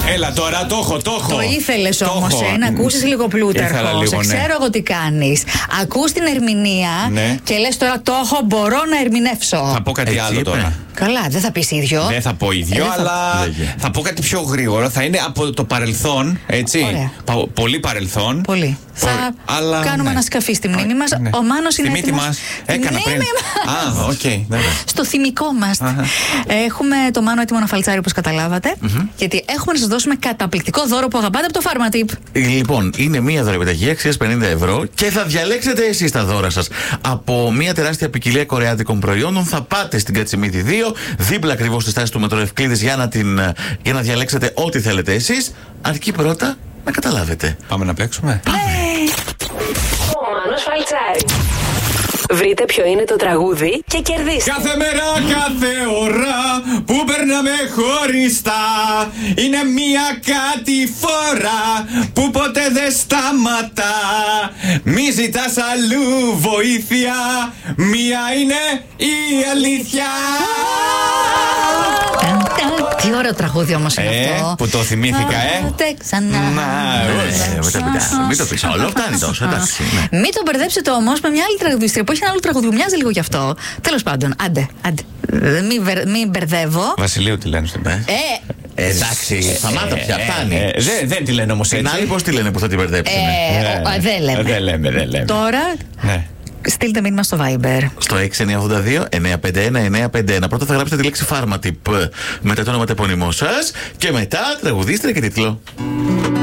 Έλα τώρα, το έχω. Το ήθελες όμως, να ακούσεις λίγο Πλούταρχο. Σε ξέρω εγώ τι κάνεις. Ακούς την ερμηνεία και λες τώρα το έχω, μπορώ να ερμηνεύσω. Θα πω κάτι άλλο τώρα. Καλά, δεν θα πεις ίδιο. Δεν θα πω ίδιο, αλλά θα πω κάτι πιο γρήγορο. Θα είναι από το παρελθόν, έτσι. Πολύ παρελθόν. Πολύ. Θα κάνουμε ένα σκαφί στη μνήμη μας. Ο Μάνος είναι έτοιμος. Στη μύτη μας. Έκανα πριν. Στο θυμικό μας. Έχουμε το Μάνο έτοιμο να φαλτσάρει, όπως καταλάβατε. Γιατί έχουμε να σας δώσουμε καταπληκτικό δώρο που αγαπάτε από το Pharmatip. Λοιπόν, είναι μία δωρεπιταγή αξίας 50 ευρώ και θα διαλέξετε εσείς τα δώρα σας. Από μία τεράστια ποικιλία κορεάτικων προϊόντων θα πάτε στην Κατσιμίδη 2, δίπλα ακριβώς στη στάση του Μετρό Ευκλήδης, για να διαλέξετε ό,τι θέλετε εσείς. Αρκεί πρώτα να καταλάβετε. Πάμε να παίξουμε. Πάμε. Ο Μάνος φαλτσάρει. Βρείτε ποιο είναι το τραγούδι και κερδίστε. Κάθε μέρα, κάθε ώρα που περνάμε χωριστά είναι μία κάτι φορά που ποτέ δεν σταματά. Μη ζητάς αλλού βοήθεια, μία είναι η αλήθεια. Τι ωραίο τραγούδι όμως είναι αυτό. Που το θυμήθηκα, Ξανά. Μην το πεις όλο, φτάνει τόσο, εντάξει. Μην το μπερδέψετε όμως με μια άλλη τραγουδίστρια που έχει ένα άλλο τραγούδι που μοιάζει λίγο γι' αυτό. Τέλος πάντων, άντε. Μην μπερδεύω. Βασιλείου τη λένε στην Εντάξει, σταμάτα πια, φτάνει. Δεν τη λένε όμως έτσι. Την άλλη πώς τη λένε που θα την μπερδέψουν. Δεν λέμε. Τώρα. Στείλτε μήνυμα στο Viber. Στο 6982-951-951. Πρώτα θα γράψετε τη λέξη Pharmatip, μετά το όνομα τεπώνυμό σας και μετά τραγουδίστρια και τίτλο.